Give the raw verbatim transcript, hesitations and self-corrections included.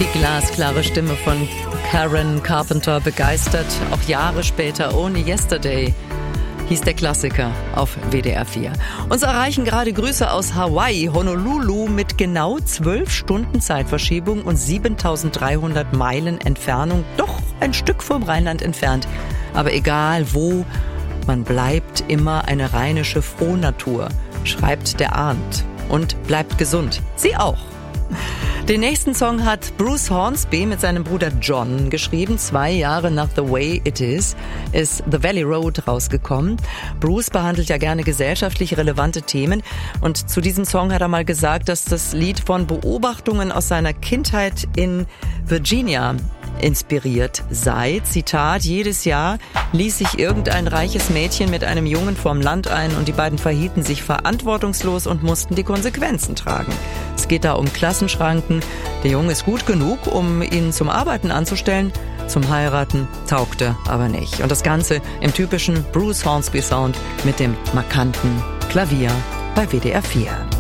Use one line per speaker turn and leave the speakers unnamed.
Die glasklare Stimme von Karen Carpenter begeistert, auch Jahre später. Only Yesterday hieß der Klassiker auf W D R vier. Uns erreichen gerade Grüße aus Hawaii, Honolulu, mit genau zwölf Stunden Zeitverschiebung und siebentausenddreihundert Meilen Entfernung. Doch ein Stück vom Rheinland entfernt. Aber egal wo, man bleibt immer eine rheinische Frohnatur, schreibt der Arndt. Und bleibt gesund. Sie auch. Den nächsten Song hat Bruce Hornsby mit seinem Bruder John geschrieben. Zwei Jahre nach The Way It Is ist The Valley Road rausgekommen. Bruce behandelt ja gerne gesellschaftlich relevante Themen. Und zu diesem Song hat er mal gesagt, dass das Lied von Beobachtungen aus seiner Kindheit in Virginia inspiriert sei. Zitat: Jedes Jahr ließ sich irgendein reiches Mädchen mit einem Jungen vorm Land ein und die beiden verhielten sich verantwortungslos und mussten die Konsequenzen tragen. Es geht da um Klassenschranken. Der Junge ist gut genug, um ihn zum Arbeiten anzustellen. Zum Heiraten taugte aber nicht. Und das Ganze im typischen Bruce Hornsby Sound mit dem markanten Klavier bei W D R vier.